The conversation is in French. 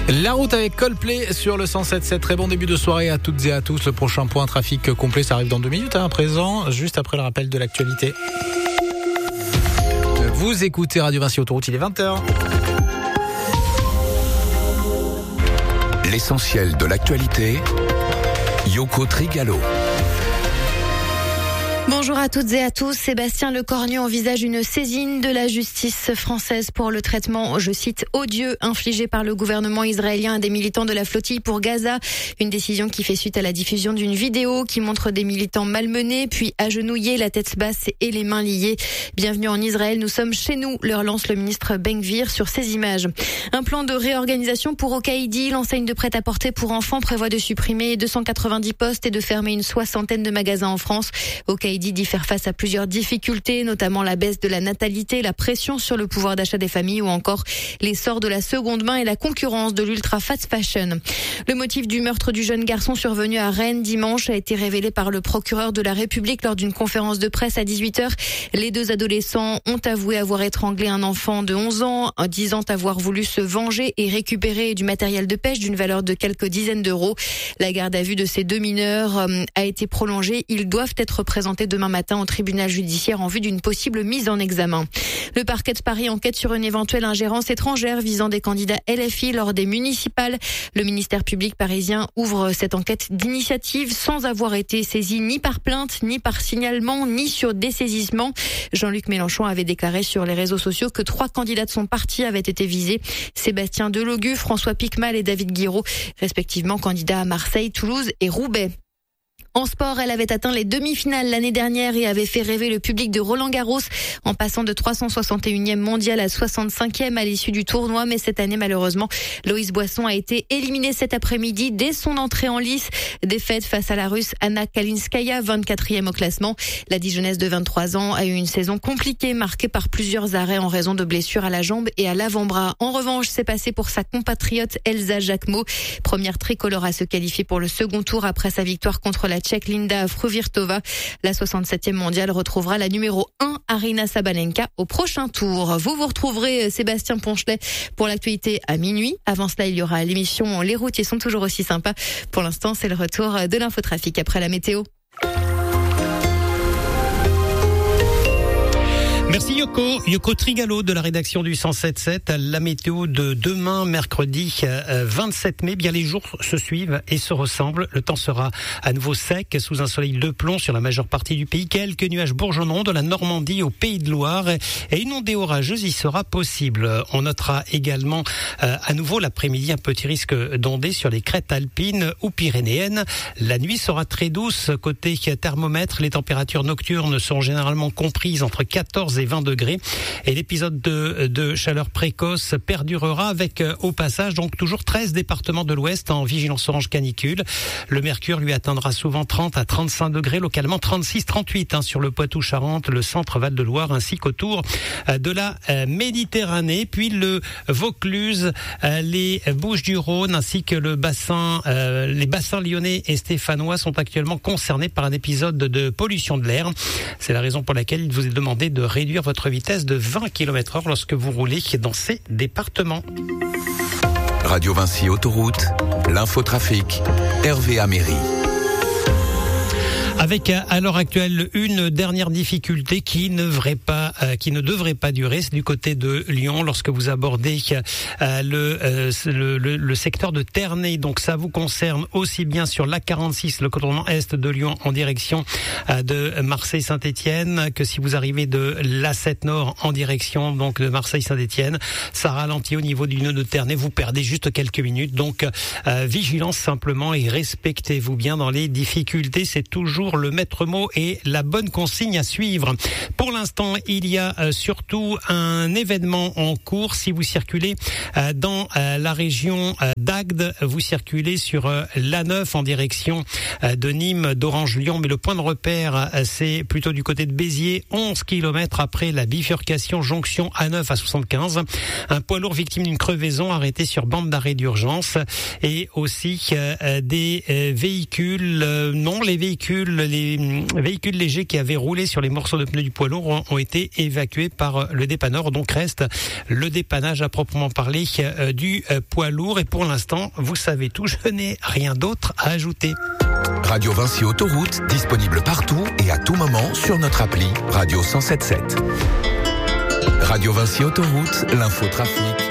La route avec Coldplay sur le 107.7. Très bon début de soirée à toutes et à tous. Le prochain point trafic complet, ça arrive dans 2 minutes à présent, juste après le rappel de l'actualité. Vous écoutez Radio Vinci Autoroute, il est 20h. L'essentiel de l'actualité, Yoko Trigalo. Bonjour à toutes et à tous. Sébastien Lecornu envisage une saisine de la justice française pour le traitement, je cite, odieux infligé par le gouvernement israélien à des militants de la flottille pour Gaza. Une décision qui fait suite à la diffusion d'une vidéo qui montre des militants malmenés, puis agenouillés, la tête basse et les mains liées. Bienvenue en Israël, nous sommes chez nous, leur lance le ministre Ben Gvir sur ces images. Un plan de réorganisation pour Okaïdi, l'enseigne de prêt-à-porter pour enfants, prévoit de supprimer 290 postes et de fermer une 60aine de magasins en France. Okaïdi dit faire face à plusieurs difficultés, notamment la baisse de la natalité, la pression sur le pouvoir d'achat des familles ou encore l'essor de la seconde main et la concurrence de l'ultra fast fashion. Le motif du meurtre du jeune garçon survenu à Rennes dimanche a été révélé par le procureur de la République lors d'une conférence de presse à 18h. Les deux adolescents ont avoué avoir étranglé un enfant de 11 ans, disant avoir voulu se venger et récupérer du matériel de pêche d'une valeur de quelques dizaines d'euros. La garde à vue de ces deux mineurs a été prolongée. Ils doivent être présentés demain matin au tribunal judiciaire en vue d'une possible mise en examen. Le parquet de Paris enquête sur une éventuelle ingérence étrangère visant des candidats LFI lors des municipales. Le ministère public parisien ouvre cette enquête d'initiative sans avoir été saisi ni par plainte, ni par signalement, ni sur dessaisissement. Jean-Luc Mélenchon avait déclaré sur les réseaux sociaux que 3 candidats de son parti avaient été visés. Sébastien Delogu, François Piquemal et David Guiraud, respectivement candidats à Marseille, Toulouse et Roubaix. En sport, elle avait atteint les demi-finales l'année dernière et avait fait rêver le public de Roland-Garros en passant de 361e mondial à 65e à l'issue du tournoi. Mais cette année, malheureusement, Loïs Boisson a été éliminée cet après-midi dès son entrée en lice. Défaite face à la Russe Anna Kalinskaya, 24e au classement. La Dijonnaise de 23 ans a eu une saison compliquée, marquée par plusieurs arrêts en raison de blessures à la jambe et à l'avant-bras. En revanche, c'est passé pour sa compatriote Elsa Jacquemot, première tricolore à se qualifier pour le second tour après sa victoire contre la Tchèque Linda Fruvirtova. La 67e mondiale retrouvera la numéro 1 Aryna Sabalenka au prochain tour. Vous retrouverez Sébastien Ponchelet pour l'actualité à minuit. Avant cela, il y aura l'émission Les routiers sont toujours aussi sympas. Pour l'instant, c'est le retour de l'infotrafic après la météo. Merci Yoko Trigalo de la rédaction du 107.7. La météo de demain, mercredi 27 mai. Bien, les jours se suivent et se ressemblent. Le temps sera à nouveau sec sous un soleil de plomb sur la majeure partie du pays. Quelques nuages bourgeonnants de la Normandie au Pays de Loire et une ondée orageuse y sera possible. On notera également à nouveau l'après-midi un petit risque d'ondée sur les crêtes alpines ou pyrénéennes. La nuit sera très douce côté thermomètre. Les températures nocturnes sont généralement comprises entre 14 et 20 degrés et l'épisode de chaleur précoce perdurera avec au passage donc toujours 13 départements de l'Ouest en vigilance orange canicule. Le mercure lui atteindra souvent 30 à 35 degrés, localement 36-38 sur le Poitou-Charentes, le centre Val-de-Loire ainsi qu'autour de la Méditerranée. Puis le Vaucluse, les Bouches-du-Rhône ainsi que les bassins lyonnais et stéphanois sont actuellement concernés par un épisode de pollution de l'air. C'est la raison pour laquelle il vous est demandé de réduire votre vitesse de 20 km/h lorsque vous roulez dans ces départements. Radio Vinci Autoroute, l'infotrafic, Hervé Améry. Avec à l'heure actuelle une dernière difficulté qui ne devrait pas durer, c'est du côté de Lyon lorsque vous abordez le secteur de Ternay. Donc ça vous concerne aussi bien sur l'A46, le contournement est de Lyon en direction de Marseille-Saint-Étienne, que si vous arrivez de l'A7 Nord en direction donc de Marseille-Saint-Étienne. Ça ralentit au niveau du nœud de Ternay, vous perdez juste quelques minutes. Donc vigilance simplement et respectez-vous bien dans les difficultés. C'est toujours le maître mot et la bonne consigne à suivre. Pour l'instant, il y a surtout un événement en cours. Si vous circulez dans la région d'Agde, vous circulez sur l'A9 en direction de Nîmes, d'Orange-Lyon, mais le point de repère, c'est plutôt du côté de Béziers, 11 km après la bifurcation jonction A9 à 75. Un poids lourd victime d'une crevaison arrêté sur bande d'arrêt d'urgence et aussi des véhicules, les véhicules les véhicules légers qui avaient roulé sur les morceaux de pneus du poids lourd ont été évacués par le dépanneur. Donc reste le dépannage à proprement parler du poids lourd. Et pour l'instant, vous savez tout, je n'ai rien d'autre à ajouter. Radio Vinci Autoroute, disponible partout et à tout moment sur notre appli Radio 107.7. Radio Vinci Autoroute, l'infotrafic.